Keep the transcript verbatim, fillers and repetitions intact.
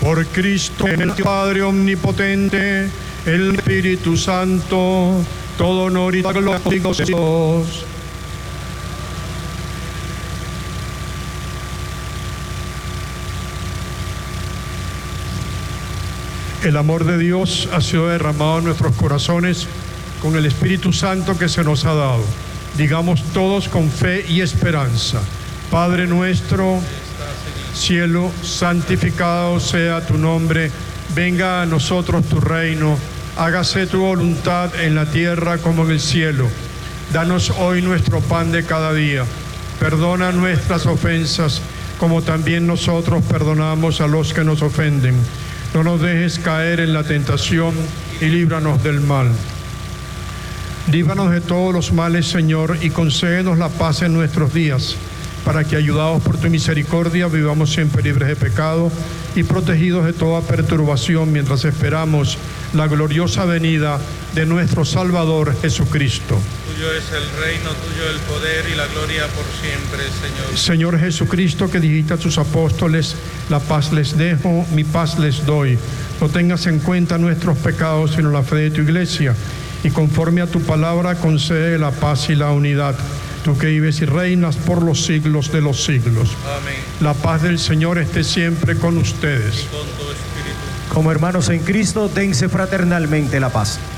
Por Cristo, el Padre omnipotente, el Espíritu Santo, todo honor y gloria a Dios. El amor de Dios ha sido derramado en nuestros corazones con el Espíritu Santo que se nos ha dado. Digamos todos con fe y esperanza: Padre nuestro, cielo, santificado sea tu nombre, venga a nosotros tu reino, hágase tu voluntad en la tierra como en el cielo. Danos hoy nuestro pan de cada día, perdona nuestras ofensas, como también nosotros perdonamos a los que nos ofenden. No nos dejes caer en la tentación y líbranos del mal. Líbranos de todos los males, Señor, y concédenos la paz en nuestros días, para que, ayudados por tu misericordia, vivamos siempre libres de pecado y protegidos de toda perturbación, mientras esperamos la gloriosa venida de nuestro Salvador Jesucristo. Tuyo es el reino, tuyo el poder y la gloria por siempre, Señor. Señor Jesucristo, que dijiste a tus apóstoles: la paz les dejo, mi paz les doy. No tengas en cuenta nuestros pecados, sino la fe de tu iglesia, y conforme a tu palabra concede la paz y la unidad. Tú que vives y reinas por los siglos de los siglos. Amén. La paz del Señor esté siempre con ustedes. Y con tu espíritu. Como hermanos en Cristo, dense fraternalmente la paz.